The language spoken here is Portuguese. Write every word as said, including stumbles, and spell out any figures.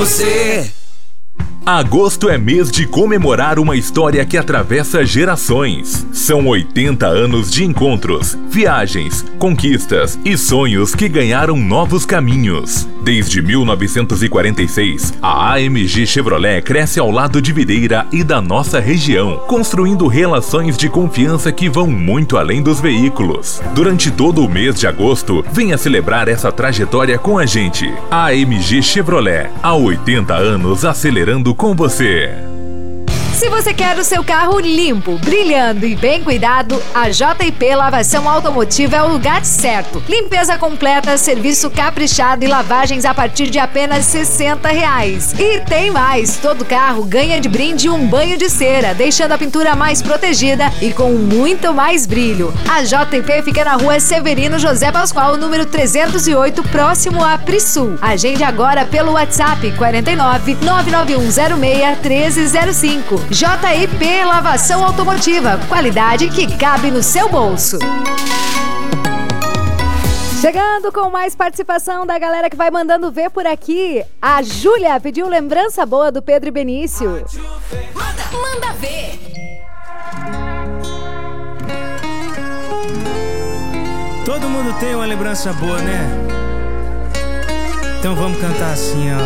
Você. Agosto é mês de comemorar uma história que atravessa gerações. São oitenta anos de encontros, viagens, conquistas e sonhos que ganharam novos caminhos. Desde mil novecentos e quarenta e seis, a A M G Chevrolet cresce ao lado de Videira e da nossa região, construindo relações de confiança que vão muito além dos veículos. Durante todo o mês de agosto, venha celebrar essa trajetória com a gente. A M G Chevrolet, há oitenta anos acelerando com você. Se você quer o seu carro limpo, brilhando e bem cuidado, a J e P Lavação Automotiva é o lugar certo. Limpeza completa, serviço caprichado e lavagens a partir de apenas sessenta reais. E tem mais, todo carro ganha de brinde um banho de cera, deixando a pintura mais protegida e com muito mais brilho. A J e P fica na rua Severino José Pascoal, número trezentos e oito, próximo a Prisul. Agende agora pelo WhatsApp quarenta e nove, nove nove um zero seis, treze zero cinco. J e P Lavação Automotiva, qualidade que cabe no seu bolso. Chegando com mais participação da galera que vai mandando ver por aqui. A Júlia pediu lembrança boa do Pedro e Benício. Manda, manda ver. Todo mundo tem uma lembrança boa, né? Então vamos cantar assim, ó.